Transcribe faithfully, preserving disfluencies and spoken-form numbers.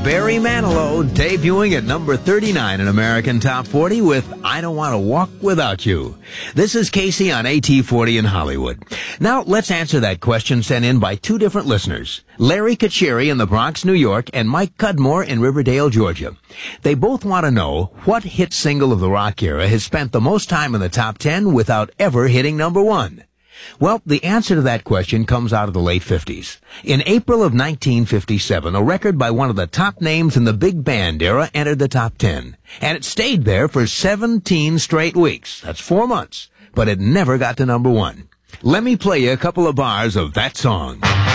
Barry Manilow, debuting at number thirty-nine in American Top forty with I Don't Want to Walk Without You. This is Casey on A T forty in Hollywood. Now, let's answer that question sent in by two different listeners, Larry Kacheri in the Bronx, New York, and Mike Cudmore in Riverdale, Georgia. They both want to know what hit single of the rock era has spent the most time in the top ten without ever hitting number one. Well, the answer to that question comes out of the late fifties. In April of nineteen fifty-seven, a record by one of the top names in the big band era entered the top ten. And it stayed there for seventeen straight weeks. That's four months. But it never got to number one. Let me play you a couple of bars of that song.